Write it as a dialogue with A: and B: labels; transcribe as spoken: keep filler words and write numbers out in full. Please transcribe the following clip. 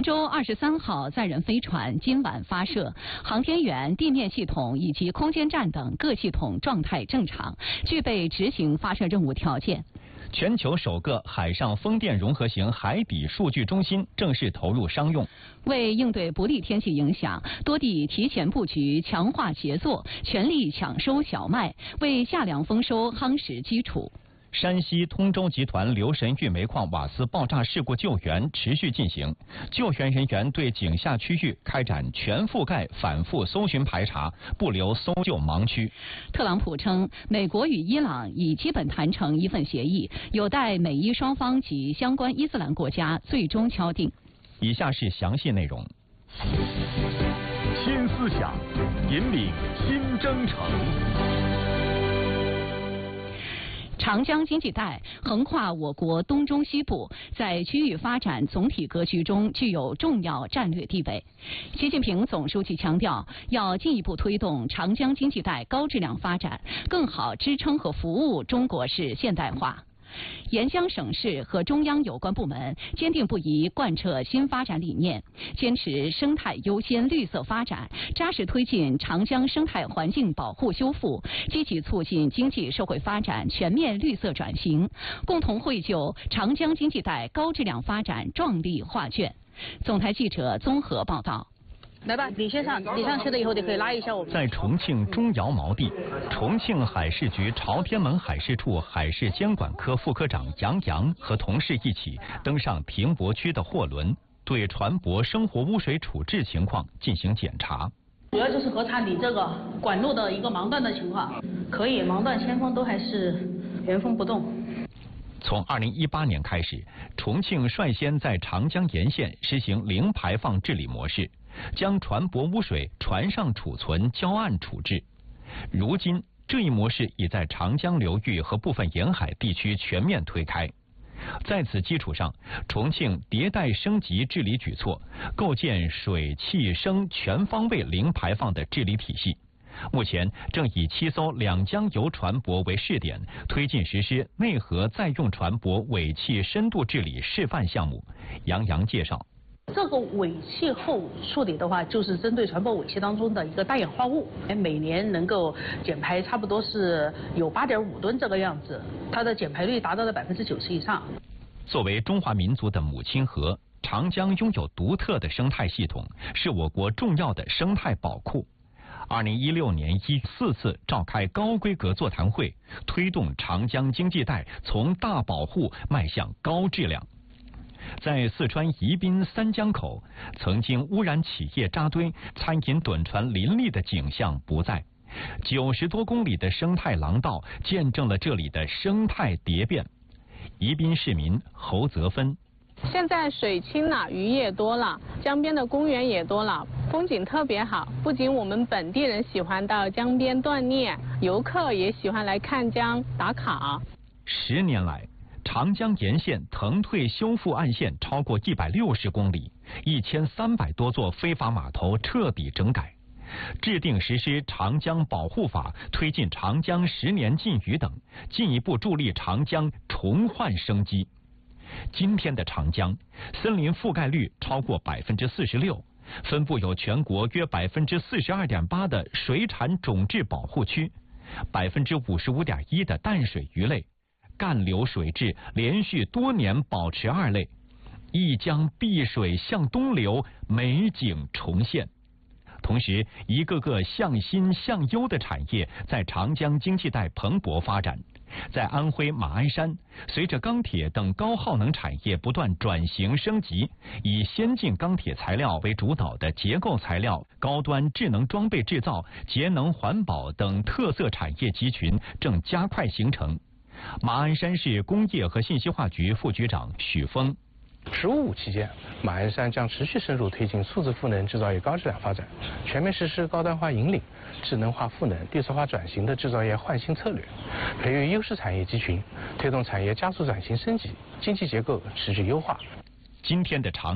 A: 舟二十三号载人飞船今晚发射，航天员、地面系统以及空间站等各系统状态正常，具备执行发射任务条件。
B: 全球首个海上风电融合型海底数据中心正式投入商用。
A: 为应对不利天气影响，多地提前布局，强化协作，全力抢收小麦，为夏粮丰收夯实基础。
B: 山西通州集团留神玉煤矿瓦斯爆炸事故救援持续进行，救援人员对井下区域开展全覆盖、反复搜寻排查，不留搜救盲区。
A: 特朗普称，美国与伊朗已基本谈成一份协议，有待美伊双方及相关伊斯兰国家最终敲定。
B: 以下是详细内容。
C: 新思想，引领新征程。
A: 长江经济带横跨我国东中西部，在区域发展总体格局中具有重要战略地位。习近平总书记强调，要进一步推动长江经济带高质量发展，更好支撑和服务中国式现代化。沿江省市和中央有关部门坚定不移贯彻新发展理念，坚持生态优先、绿色发展，扎实推进长江生态环境保护修复，积极促进经济社会发展全面绿色转型，共同绘就长江经济带高质量发展壮丽画卷。总台记者综合报道。
D: 来吧，李先生，你上去了以后，你可以拉一下我们。
B: 在重庆钟窑锚地，重庆海事局朝天门海事处海事监管科副科长杨洋和同事一起登上停泊区的货轮，对船舶生活污水处置情况进行检查。
D: 主要就是核查你这个管路的一个盲断的情况，可以盲断先锋都还是原封不动。
B: 从二零一八年开始，重庆率先在长江沿线实行零排放治理模式，将船舶污水船上储存、交岸处置。如今，这一模式已在长江流域和部分沿海地区全面推开。在此基础上，重庆迭代升级治理举措，构建水、气、声全方位零排放的治理体系。目前正以七艘两江油船舶为试点，推进实施内河再用船舶尾气深度治理示范项目。杨洋介绍，
D: 这个尾气后处理的话，就是针对船舶尾气当中的一个大氧化物，每年能够减排差不多是有八点五吨这个样子，它的减排率达到了百分之九十以上。
B: 作为中华民族的母亲河，长江拥有独特的生态系统，是我国重要的生态宝库。二零一六年一四次召开高规格座谈会，推动长江经济带从大保护迈向高质量。在四川宜宾三江口，曾经污染企业扎堆、餐饮趸船林立的景象不再。九十多公里的生态廊道，见证了这里的生态蝶变。宜宾市民侯泽芬。
E: 现在水清了，鱼也多了，江边的公园也多了，风景特别好。不仅我们本地人喜欢到江边锻炼，游客也喜欢来看江打卡。
B: 十年来，长江沿线腾退修复岸线超过一百六十公里，一千三百多座非法码头彻底整改，制定实施长江保护法，推进长江十年禁渔等，进一步助力长江重焕生机。今天的长江，森林覆盖率超过百分之四十六，分布有全国约百分之四十二点八的水产种质保护区，百分之五十五点一的淡水鱼类，干流水质连续多年保持二类，一江碧水向东流，美景重现。同时，一个个向新向优的产业在长江经济带蓬勃发展。在安徽马鞍山，随着钢铁等高耗能产业不断转型升级，以先进钢铁材料为主导的结构材料、高端智能装备制造、节能环保等特色产业集群正加快形成。马鞍山市工业和信息化局副局长许峰。
F: 十五五期间，马鞍山将持续深入推进数字赋能制造业高质量发展，全面实施高端化引领、智能化赋能、绿色化转型的制造业换新策略，培育优势产业集群，推动产业加速转型升级，经济结构持续优化。
B: 今天的长